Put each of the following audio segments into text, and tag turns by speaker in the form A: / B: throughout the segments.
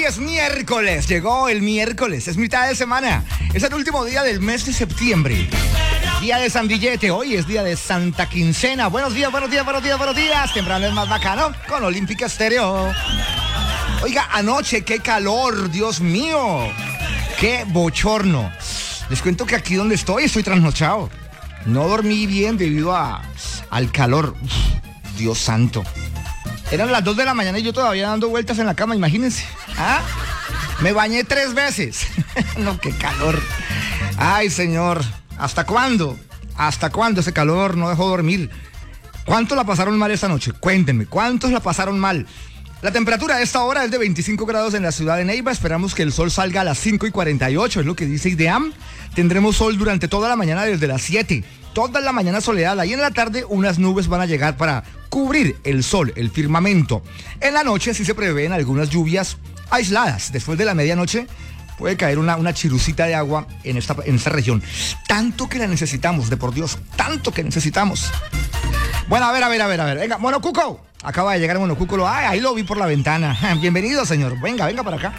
A: Hoy es miércoles, llegó el miércoles, es mitad de semana, es el último día del mes de septiembre. Día de San Billete, hoy es día de Santa Quincena. Buenos días, buenos días, buenos días, buenos días. Temprano es más bacano con Olímpica Estéreo. Oiga, anoche qué calor, Dios mío, qué bochorno. Les cuento que aquí donde estoy trasnochado. No dormí bien debido al calor. Uf, Dios santo. Eran las 2 de la mañana y yo todavía dando vueltas en la cama, imagínense. ¿Ah? Me bañé 3 veces. No, qué calor. Ay, señor. ¿Hasta cuándo? ¿Hasta cuándo ese calor no dejó dormir? ¿Cuántos la pasaron mal esta noche? Cuéntenme, ¿cuántos la pasaron mal? La temperatura a esta hora es de 25 grados en la ciudad de Neiva. Esperamos que el sol salga a las 5:48, es lo que dice IDEAM. Tendremos sol durante toda la mañana desde las 7. Toda la mañana soleada y en la tarde unas nubes van a llegar para cubrir el sol, el firmamento. En la noche sí se prevén algunas lluvias aisladas. Después de la medianoche puede caer una chirucita de agua en esta región. Tanto que la necesitamos, de por Dios, tanto que necesitamos. Bueno, a ver. Venga, Monocuco. Acaba de llegar Monocuco. Ay, ahí lo vi por la ventana. Bienvenido, señor. Venga para acá.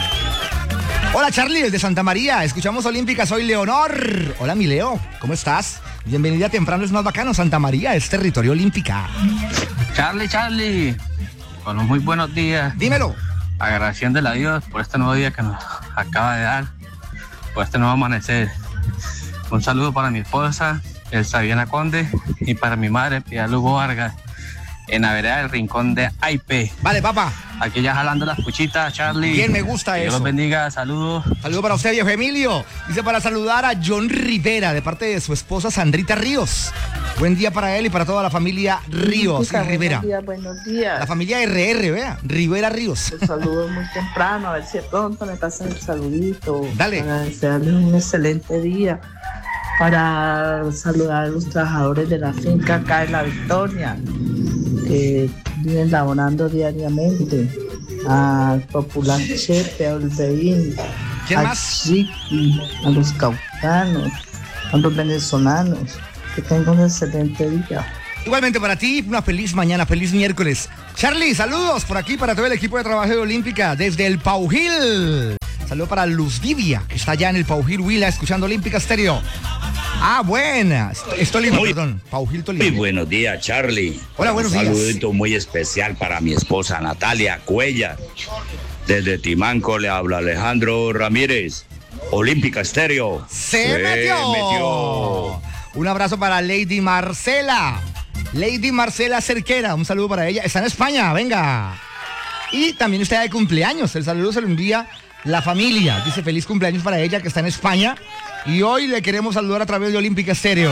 A: Hola, Charlie, desde Santa María. Escuchamos Olímpica, soy Leonor. Hola, mi Leo. ¿Cómo estás? Bienvenida temprano, es más bacano. Santa María es territorio Olímpica.
B: Charlie. Con los muy buenos días.
A: Dímelo.
B: Agradeciéndole a Dios por este nuevo día que nos acaba de dar, por este nuevo amanecer. Un saludo para mi esposa, Elsa Viana Conde, y para mi madre, Piedad Lugo Vargas, en la vereda del Rincón de Aipe.
A: Vale, papá.
B: Aquí ya jalando las cuchitas, Charlie.
A: Bien, me gusta
B: que
A: eso.
B: Dios los bendiga, saludos.
A: Saludo para usted, viejo Emilio. Dice para saludar a John Rivera, de parte de su esposa Sandrita Ríos. Buen día para él y para toda la familia Ríos y Rivera.
C: Buenos días.
A: La familia RR, vea, Rivera Ríos.
C: Los saludo muy temprano, a ver si de pronto me pasan el saludito.
A: Dale.
C: Para desearles un excelente día. Para saludar a los trabajadores de la finca acá en La Victoria, que vienen laborando diariamente. Al popular Chepe, a Olveín,
A: ¿Quién
C: a
A: más?
C: Chiqui, a los caucanos, a los venezolanos. Que tengan un excelente día.
A: Igualmente para ti, una feliz mañana, feliz miércoles. Charlie, saludos por aquí para todo el equipo de trabajo de Olímpica desde el Paujil. Saludo para Luz Divia, que está allá en el Paujil Huila escuchando Olímpica Estéreo. Ah, buenas. Es Tolima, perdón. Paujil Tolima.
D: Muy buenos días, Charlie.
A: Hola, buenos días.
D: Un saludito muy especial para mi esposa Natalia Cuellar. Desde Timanco le habla Alejandro Ramírez. Olímpica Estéreo.
A: Se metió. Un abrazo para Lady Marcela. Lady Marcela Cerquera, un saludo para ella. Está en España, venga. Y también está de cumpleaños. El saludo se lo envía la familia. Dice feliz cumpleaños para ella que está en España. Y hoy le queremos saludar a través de Olímpica Estéreo.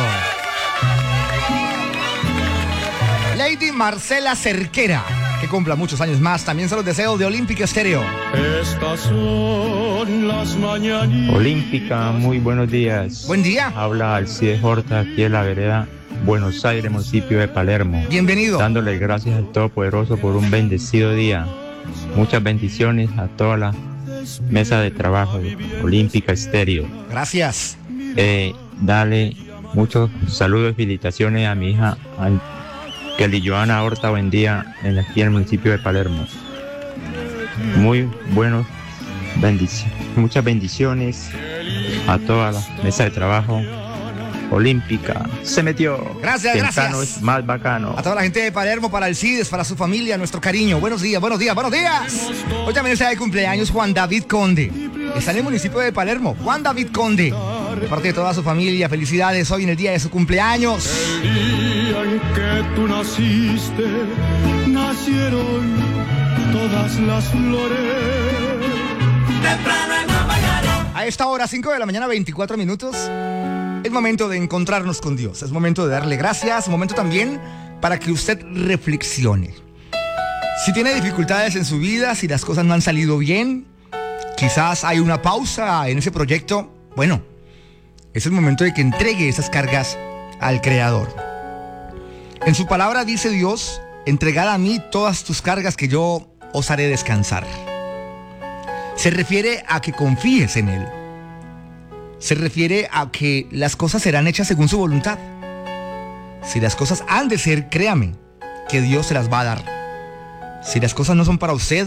A: Lady Marcela Cerquera, que cumpla muchos años más. También son los deseos de Olímpica Estéreo.
E: Estas son las mañanitas.
F: Olímpica, muy buenos días.
A: Buen día.
F: Habla Alcides Horta, aquí en la vereda Buenos Aires, municipio de Palermo.
A: Bienvenido.
F: Dándole gracias al Todopoderoso por un bendecido día. Muchas bendiciones a toda la mesa de trabajo de Olímpica Estéreo.
A: Gracias.
F: Dale muchos saludos y felicitaciones a mi hija Kelly Joana Horta, buen día, aquí en el municipio de Palermo. Muy buenos, muchas bendiciones a toda la mesa de trabajo. Olímpica se metió.
A: Gracias,
F: Temprano
A: gracias.
F: Es más bacano.
A: A toda la gente de Palermo, para Alcides, para su familia, nuestro cariño. Buenos días, buenos días, buenos días. Hoy también está de cumpleaños Juan David Conde. Está en el municipio de Palermo. Juan David Conde. De parte de toda su familia, felicidades hoy en el día de su cumpleaños.
E: El día en que tú naciste, nacieron todas las flores.
G: Temprano en la mañana.
A: A esta hora, 5 de la mañana, 24 minutos. Es momento de encontrarnos con Dios. Es momento de darle gracias. Es momento también para que usted reflexione. Si tiene dificultades en su vida, si las cosas no han salido bien, quizás hay una pausa en ese proyecto. Bueno, es el momento de que entregue esas cargas al Creador. En su palabra dice Dios: entregad a mí todas tus cargas que yo os haré descansar. Se refiere a que confíes en Él. Se refiere a que las cosas serán hechas según su voluntad. Si las cosas han de ser, créame, que Dios se las va a dar. Si las cosas no son para usted,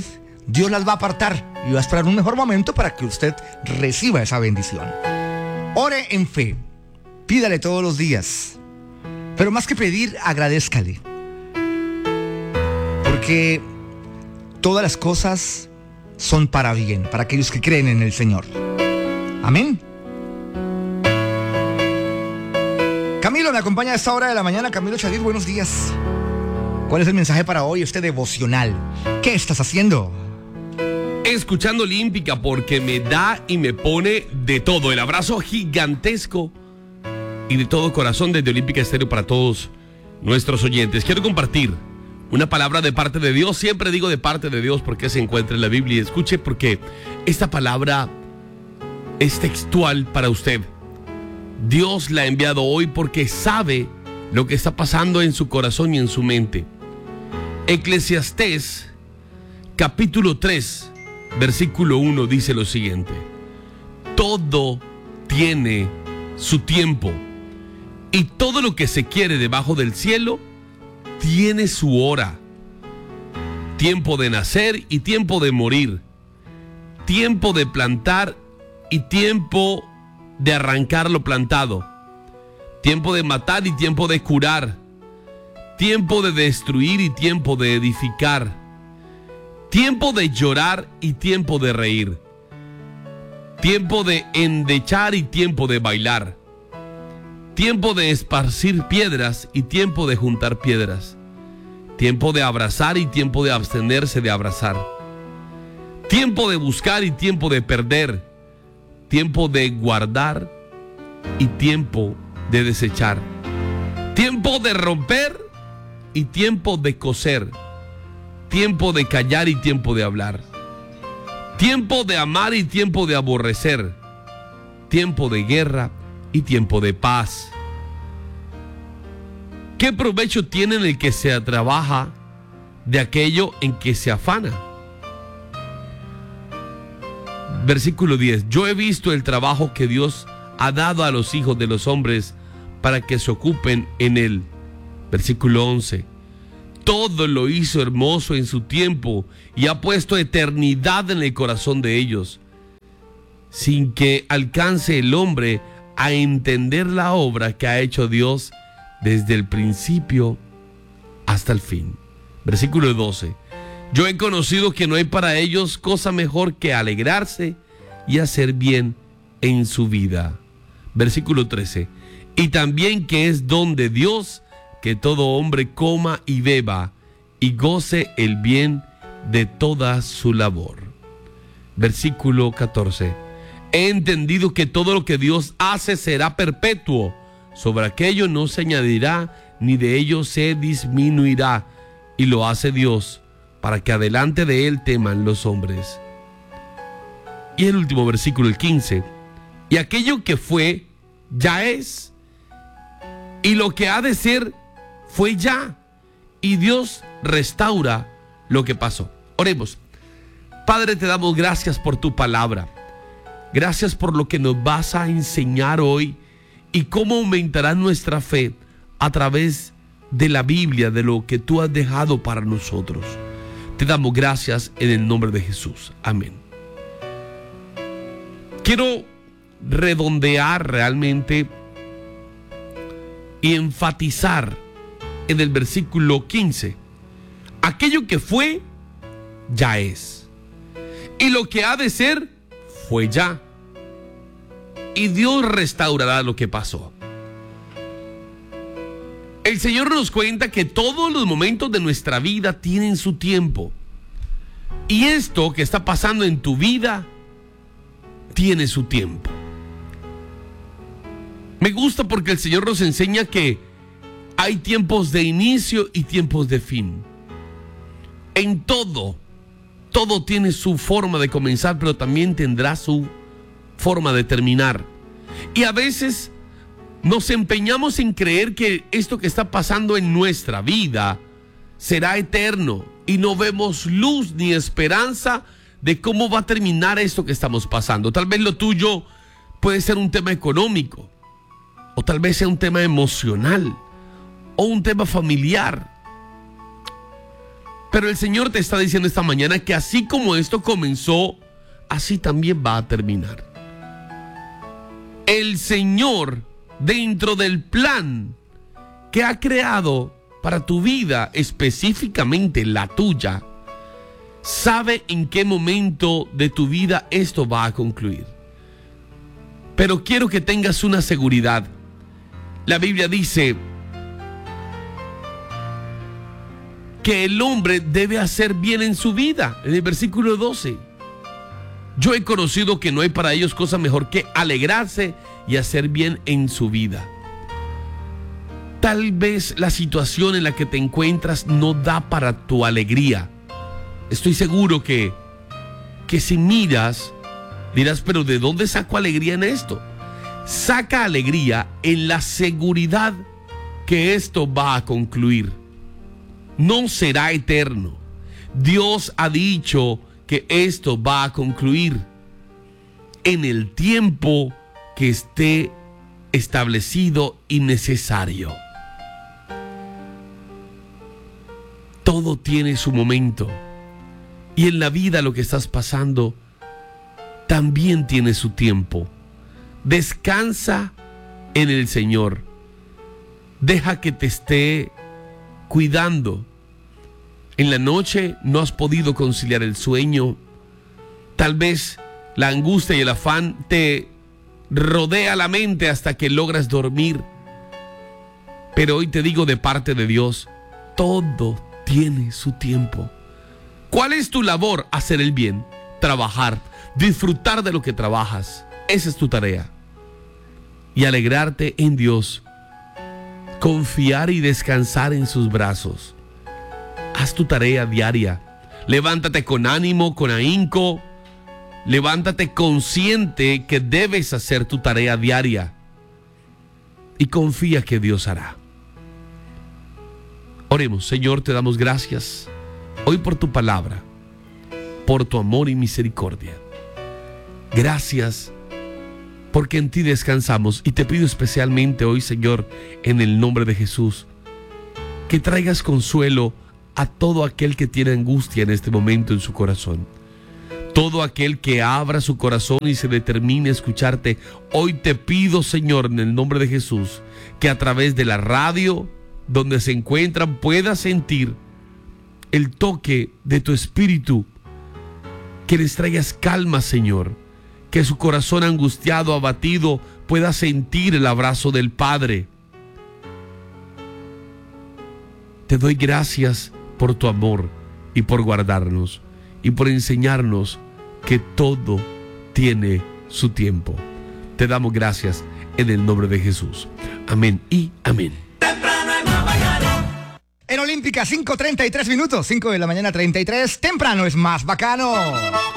A: Dios las va a apartar y va a esperar un mejor momento para que usted reciba esa bendición. Ore en fe, pídale todos los días, pero más que pedir, agradézcale, porque todas las cosas son para bien, para aquellos que creen en el Señor. Amén. Camilo me acompaña a esta hora de la mañana. Camilo Chadid, buenos días. ¿Cuál es el mensaje para hoy, este devocional? ¿Qué estás haciendo?
G: Escuchando Olímpica, porque me da y me pone de todo. El abrazo gigantesco y de todo corazón desde Olímpica Estéreo para todos nuestros oyentes. Quiero compartir una palabra de parte de Dios. Siempre digo de parte de Dios porque se encuentra en la Biblia. Escuche, porque esta palabra es textual para usted. Dios la ha enviado hoy porque sabe lo que está pasando en su corazón y en su mente. Eclesiastés capítulo 3 versículo 1 dice lo siguiente: todo tiene su tiempo, y todo lo que se quiere debajo del cielo tiene su hora. Tiempo de nacer y tiempo de morir, tiempo de plantar y tiempo de arrancar lo plantado, tiempo de matar y tiempo de curar, tiempo de destruir y tiempo de edificar, tiempo de llorar y tiempo de reír, tiempo de endechar y tiempo de bailar, tiempo de esparcir piedras y tiempo de juntar piedras, tiempo de abrazar y tiempo de abstenerse de abrazar, tiempo de buscar y tiempo de perder, tiempo de guardar y tiempo de desechar, tiempo de romper y tiempo de coser, tiempo de callar y tiempo de hablar, tiempo de amar y tiempo de aborrecer, tiempo de guerra y tiempo de paz. ¿Qué provecho tiene el que se trabaja de aquello en que se afana? Versículo 10. Yo he visto el trabajo que Dios ha dado a los hijos de los hombres para que se ocupen en él. Versículo 11. Todo lo hizo hermoso en su tiempo y ha puesto eternidad en el corazón de ellos, sin que alcance el hombre a entender la obra que ha hecho Dios desde el principio hasta el fin. Versículo 12. Yo he conocido que no hay para ellos cosa mejor que alegrarse y hacer bien en su vida. Versículo 13. Y también que es don de Dios que todo hombre coma y beba y goce el bien de toda su labor. Versículo 14. He entendido que todo lo que Dios hace será perpetuo. Sobre aquello no se añadirá, ni de ello se disminuirá. Y lo hace Dios para que adelante de él teman los hombres. Y el último versículo, el 15. Y aquello que fue, ya es. Y lo que ha de ser, fue ya. Y Dios restaura lo que pasó. Oremos. Padre, te damos gracias por tu palabra. Gracias por lo que nos vas a enseñar hoy y cómo aumentará nuestra fe a través de la Biblia, de lo que tú has dejado para nosotros. Te damos gracias en el nombre de Jesús. Amén. Quiero redondear realmente y enfatizar en el versículo 15. Aquello que fue, ya es. Y lo que ha de ser, fue ya. Y Dios restaurará lo que pasó. El Señor nos cuenta que todos los momentos de nuestra vida tienen su tiempo. Y esto que está pasando en tu vida tiene su tiempo. Me gusta porque el Señor nos enseña que hay tiempos de inicio y tiempos de fin. En todo tiene su forma de comenzar, pero también tendrá su forma de terminar. Y a veces nos empeñamos en creer que esto que está pasando en nuestra vida será eterno y no vemos luz ni esperanza de cómo va a terminar esto que estamos pasando. Tal vez lo tuyo puede ser un tema económico, o tal vez sea un tema emocional, o un tema familiar. Pero el Señor te está diciendo esta mañana que así como esto comenzó, así también va a terminar. El Señor, dentro del plan que ha creado para tu vida, específicamente la tuya, sabe en qué momento de tu vida esto va a concluir. Pero quiero que tengas una seguridad. La Biblia dice que el hombre debe hacer bien en su vida. En el versículo 12. Yo he conocido que no hay para ellos cosa mejor que alegrarse y hacer bien en su vida. Tal vez la situación en la que te encuentras no da para tu alegría. Estoy seguro que si miras, dirás, pero ¿de dónde saco alegría en esto? Saca alegría en la seguridad que esto va a concluir. No será eterno. Dios ha dicho que esto va a concluir en el tiempo que esté establecido y necesario. Todo tiene su momento. Y en la vida lo que estás pasando también tiene su tiempo. Descansa en el Señor. Deja que te esté cuidando. En la noche no has podido conciliar el sueño. Tal vez la angustia y el afán te rodea la mente hasta que logras dormir. Pero hoy te digo de parte de Dios, todo tiene su tiempo. ¿Cuál es tu labor? Hacer el bien, trabajar, disfrutar de lo que trabajas. Esa es tu tarea. Y alegrarte en Dios. Confiar y descansar en sus brazos. Haz tu tarea diaria. Levántate con ánimo, con ahínco. Levántate consciente que debes hacer tu tarea diaria. Y confía que Dios hará. Oremos. Señor, te damos gracias hoy por tu palabra, por tu amor y misericordia. Gracias porque en ti descansamos, y te pido especialmente hoy, Señor, en el nombre de Jesús, que traigas consuelo a todo aquel que tiene angustia en este momento en su corazón. Todo aquel que abra su corazón y se determine a escucharte, hoy te pido, Señor, en el nombre de Jesús, que a través de la radio donde se encuentran pueda sentir el toque de tu espíritu, que les traigas calma, Señor, que su corazón angustiado, abatido, pueda sentir el abrazo del Padre. Te doy gracias por tu amor y por guardarnos y por enseñarnos que todo tiene su tiempo. Te damos gracias en el nombre de Jesús. Amén y amén.
A: En Olímpica, 5:33 minutos, 5 de la mañana 33, temprano es más bacano.